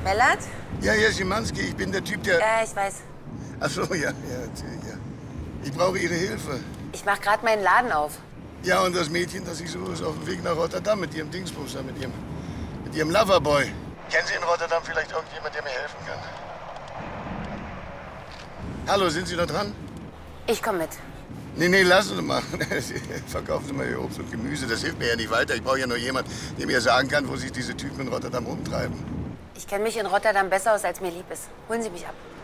Mellert? Ja, Herr Schimanski, ich bin der Typ, der... Ich weiß. Ach so, ja, natürlich, ja. Ich brauche Ihre Hilfe. Ich mach gerade meinen Laden auf. Ja, und das Mädchen, das ich suche, ist auf dem Weg nach Rotterdam mit ihrem Dingsbus, mit ihrem Loverboy. Kennen Sie in Rotterdam vielleicht irgendjemand, der mir helfen kann? Hallo, sind Sie da dran? Ich komme mit. Nee, lassen Sie mal. Verkaufen Sie mal Ihr Obst und Gemüse. Das hilft mir ja nicht weiter. Ich brauche ja nur jemanden, der mir sagen kann, wo sich diese Typen in Rotterdam rumtreiben. Ich kenne mich in Rotterdam besser aus, als mir lieb ist. Holen Sie mich ab.